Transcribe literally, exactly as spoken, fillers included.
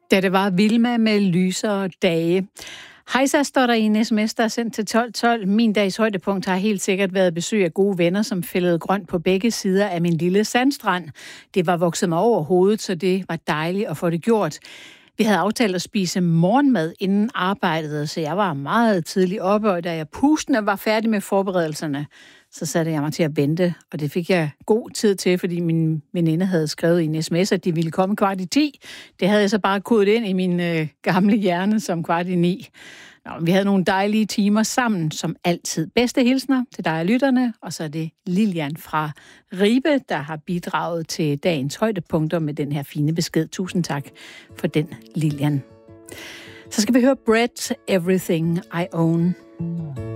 Da det var Vilma med lysere dage. Hejsa, står der i en sms, der er sendt til tolv tolv. Min dags højdepunkt har helt sikkert været besøg af gode venner, som fældede grønt på begge sider af min lille sandstrand. Det var vokset mig over hovedet, så det var dejligt at få det gjort. Vi havde aftalt at spise morgenmad inden arbejdet, så jeg var meget tidligt oppe, og da jeg pustende var færdig med forberedelserne, så satte jeg mig til at vente, og det fik jeg god tid til, fordi min veninde havde skrevet i en sms, at de ville komme kvart i ti. Det havde jeg så bare kodet ind i min øh, gamle hjerne som kvart i ni. Nå, vi havde nogle dejlige timer sammen, som altid. Bedste hilsner til dig og lytterne, og så er det Lilian fra Ribe, der har bidraget til dagens højdepunkter med den her fine besked. Tusind tak for den, Lilian. Så skal vi høre Brett, Everything I Own.